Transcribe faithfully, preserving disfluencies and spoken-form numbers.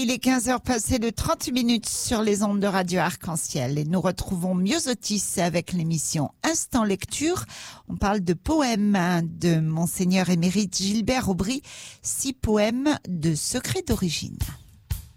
il est quinze heures passées de trente minutes sur les ondes de Radio Arc-en-Ciel et nous retrouvons Myosotis avec l'émission Instant Lecture. On parle de poèmes de Monseigneur émérite Gilbert Aubry, six poèmes de secret d'origine.